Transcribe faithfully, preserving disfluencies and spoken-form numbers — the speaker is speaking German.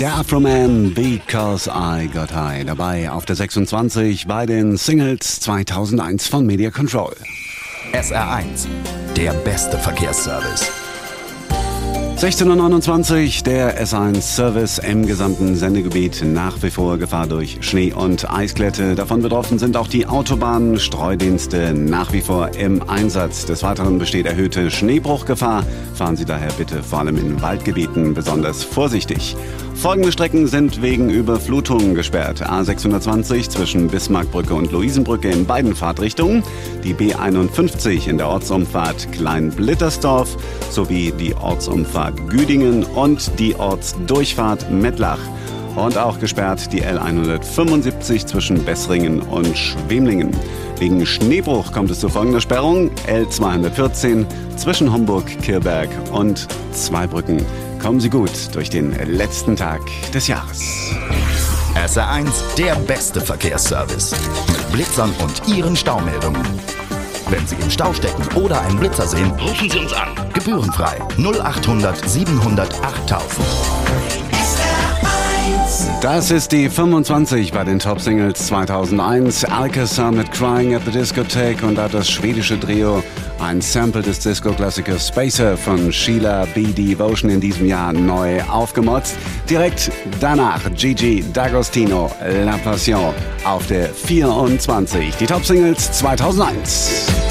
Der Afro-Man, Because I Got High. Dabei auf der sechsundzwanzig bei den Singles zweitausendeins von Media Control. S R eins, der beste Verkehrsservice. sechzehn Uhr neunundzwanzig, der S eins Service im gesamten Sendegebiet. Nach wie vor Gefahr durch Schnee- und Eisglätte. Davon betroffen sind auch die Autobahnen. Streudienste nach wie vor im Einsatz. Des Weiteren besteht erhöhte Schneebruchgefahr. Fahren Sie daher bitte vor allem in Waldgebieten besonders vorsichtig. Folgende Strecken sind wegen Überflutungen gesperrt. A sechshundertzwanzig zwischen Bismarckbrücke und Luisenbrücke in beiden Fahrtrichtungen, die B einundfünfzig in der Ortsumfahrt Kleinblittersdorf sowie die Ortsumfahrt Güdingen und die Ortsdurchfahrt Mettlach. Und auch gesperrt die L hundertfünfundsiebzig zwischen Bessringen und Schwemlingen. Wegen Schneebruch kommt es zu folgender Sperrung: L zweihundertvierzehn zwischen Homburg, Kirberg und Zweibrücken. Kommen Sie gut durch den letzten Tag des Jahres. S R eins, der beste Verkehrsservice. Mit Blitzern und Ihren Staumeldungen. Wenn Sie im Stau stecken oder einen Blitzer sehen, rufen Sie uns an. Gebührenfrei. null achthundert siebenhundert achttausend. Das ist die fünfundzwanzig bei den Top-Singles zweitausendeins. Alcazar mit Crying at the Discotheque und da das schwedische Trio ein Sample des Disco-Klassikers Spacer von Sheila B. Devotion in diesem Jahr neu aufgemotzt. Direkt danach Gigi D'Agostino, La Passion auf der vierundzwanzig. Die Top-Singles zweitausendeins.